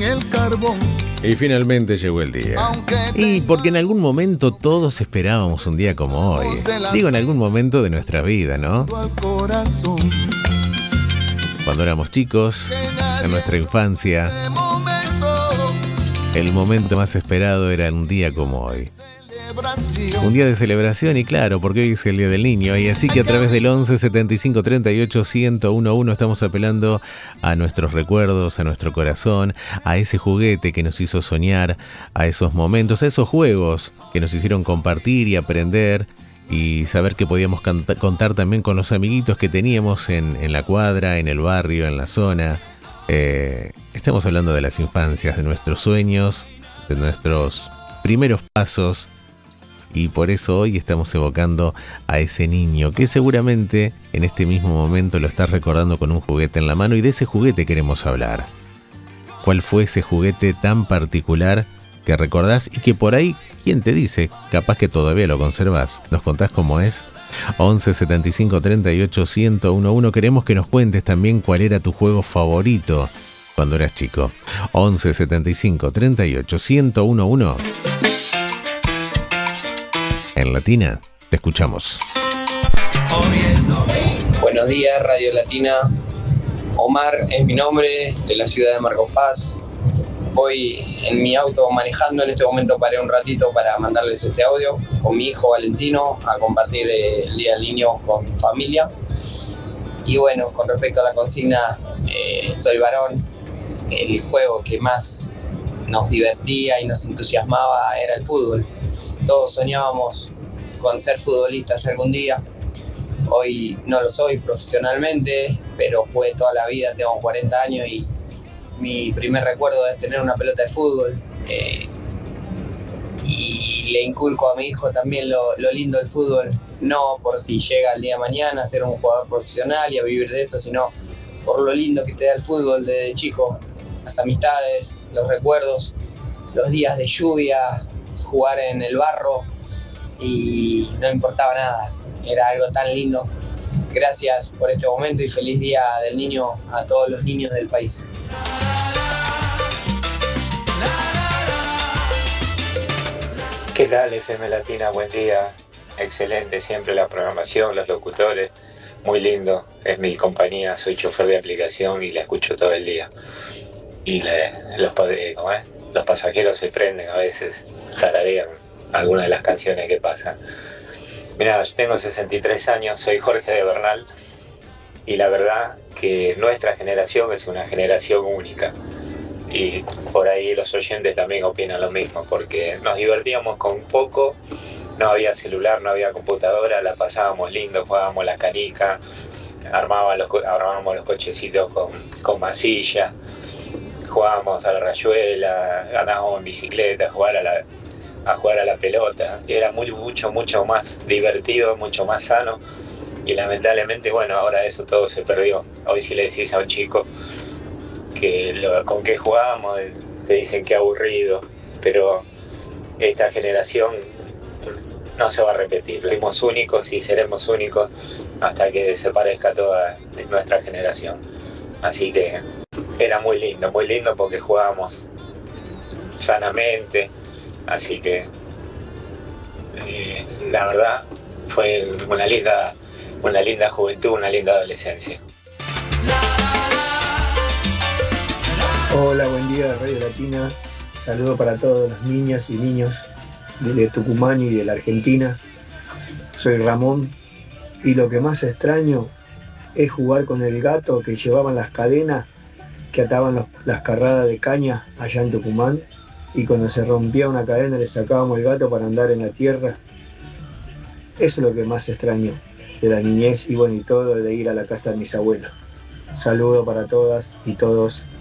el carbón. Y finalmente llegó el día. Y porque en algún momento todos esperábamos un día como hoy. Digo, en algún momento de nuestra vida, ¿no? Cuando éramos chicos, en nuestra infancia, el momento más esperado era un día como hoy. Un día de celebración, y claro, porque hoy es el Día del Niño, y así que a través del 11 75 38 1011 estamos apelando a nuestros recuerdos, a nuestro corazón, a ese juguete que nos hizo soñar, a esos momentos, a esos juegos que nos hicieron compartir y aprender y saber que podíamos contar también con los amiguitos que teníamos en la cuadra, en el barrio, en la zona. Estamos hablando de las infancias, de nuestros sueños, de nuestros primeros pasos. Y por eso hoy estamos evocando a ese niño que seguramente en este mismo momento lo está recordando con un juguete en la mano, y de ese juguete queremos hablar. ¿Cuál fue ese juguete tan particular que recordás y que por ahí, quién te dice, capaz que todavía lo conservás? ¿Nos contás cómo es? 11 75 38 1011. Queremos que nos cuentes también cuál era tu juego favorito cuando eras chico. 11 75 38 1011. En Latina, te escuchamos. Buenos días, Radio Latina. Omar es mi nombre, de la ciudad de Marcos Paz. Voy en mi auto manejando, en este momento paré un ratito para mandarles este audio con mi hijo Valentino a compartir el Día del Niño con familia. Y bueno, con respecto a la consigna, soy varón. El juego que más nos divertía y nos entusiasmaba era el fútbol. Todos soñábamos con ser futbolistas algún día. Hoy no lo soy profesionalmente, pero fue toda la vida, tengo 40 años y mi primer recuerdo es tener una pelota de fútbol. Y le inculco a mi hijo también lo lindo del fútbol, no por si llega el día de mañana a ser un jugador profesional y a vivir de eso, sino por lo lindo que te da el fútbol desde chico, las amistades, los recuerdos, los días de lluvia, jugar en el barro y no importaba nada, era algo tan lindo. Gracias por este momento y feliz Día del Niño a todos los niños del país. ¿Qué tal, FM Latina? Buen día. Excelente siempre la programación, los locutores. Muy lindo. Es mi compañía, soy chofer de aplicación y la escucho todo el día. Y los pasajeros se prenden a veces, tararean algunas de las canciones que pasan. Mirá, yo tengo 63 años, soy Jorge de Bernal y la verdad que nuestra generación es una generación única. Y por ahí los oyentes también opinan lo mismo, porque nos divertíamos con poco, no había celular, no había computadora, la pasábamos lindo, jugábamos la canica, armábamos los cochecitos con masilla, jugábamos a la rayuela, andábamos en bicicleta, a jugar a la pelota. Era mucho más divertido, mucho más sano, y lamentablemente, bueno, ahora eso todo se perdió. Hoy si le decís a un chico con qué jugábamos, te dicen que aburrido, pero esta generación no se va a repetir. Fuimos únicos y seremos únicos hasta que desaparezca toda nuestra generación. Así que era muy lindo porque jugábamos sanamente, así que la verdad fue una linda juventud, una linda adolescencia. Hola, buen día, Radio Latina. Saludo para todos los niños y niños de Tucumán y de la Argentina. Soy Ramón y lo que más extraño es jugar con el gato que llevaban las cadenas que ataban las carradas de caña allá en Tucumán, y cuando se rompía una cadena le sacábamos el gato para andar en la tierra. Eso es lo que más extraño de la niñez y bueno, y todo de ir a la casa de mis abuelos. Saludo para todas y todos.